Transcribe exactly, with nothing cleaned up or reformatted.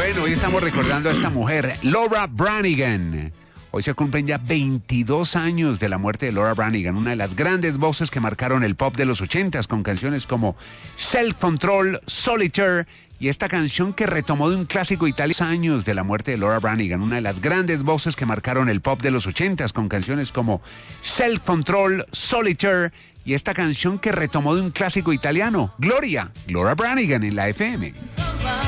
Bueno, hoy estamos recordando a esta mujer, Laura Branigan. Hoy se cumplen ya veintidós años de la muerte de Laura Branigan, una de las grandes voces que marcaron el pop de los ochentas, con canciones como Self Control, Solitaire, y esta canción que retomó de un clásico italiano. Años de la muerte de Laura Branigan, una de las grandes voces que marcaron el pop de los ochentas, con canciones como Self Control, Solitaire, y esta canción que retomó de un clásico italiano, Gloria, Laura Branigan en la F M.